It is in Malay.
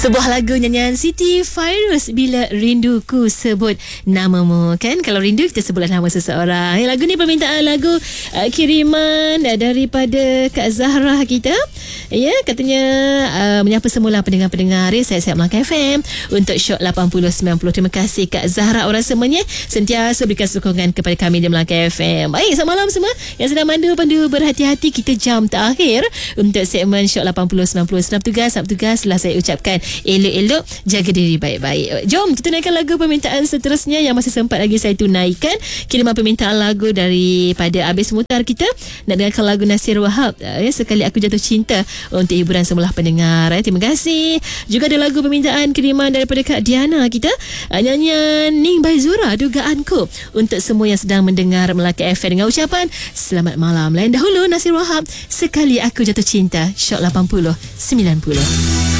Sebuah lagu nyanyian Siti Fairuz, Bila Rinduku Sebut Namamu. Kan kalau rindu kita sebutlah nama seseorang. Lagu ni permintaan lagu kiriman daripada Kak Zahra kita. Ya, katanya menyapa semula pendengar-pendengar Sihat-Sihat Melaka FM untuk Shock 80-90. Terima kasih Kak Zahra, orang semuanya sentiasa berikan sokongan kepada kami di Melaka FM. Baik, selamat malam semua yang sedang pandu berhati-hati. Kita jam terakhir untuk segmen Shock 80-90. Senam tugas telah saya ucapkan elok-elok, jaga diri baik-baik. Jom kita naikkan lagu permintaan seterusnya yang masih sempat lagi saya tunaikan. Kiriman permintaan lagu daripada Abis Mutar kita. Nak dengarkan lagu Nasir Wahab, Sekali Aku Jatuh Cinta, untuk hiburan semula pendengar. Terima kasih. Juga ada lagu permintaan kiriman daripada Kak Diana kita, nyanyian Ning Baizura, Dugaanku, untuk semua yang sedang mendengar Melaka FM dengan ucapan selamat malam. Lain dahulu Nasir Wahab, Sekali Aku Jatuh Cinta, Shock 80-90.